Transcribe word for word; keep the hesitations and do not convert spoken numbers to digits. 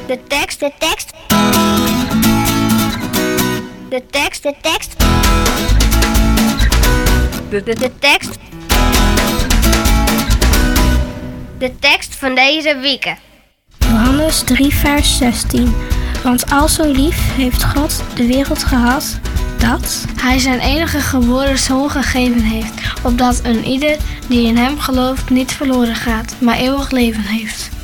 De tekst, de tekst. De tekst, de tekst. De, de, de tekst. De tekst van deze week. Johannes drie vers zestien. Want al zo lief heeft God de wereld gehad, dat Hij zijn enige geboren zoon gegeven heeft, opdat een ieder die in hem gelooft niet verloren gaat, maar eeuwig leven heeft.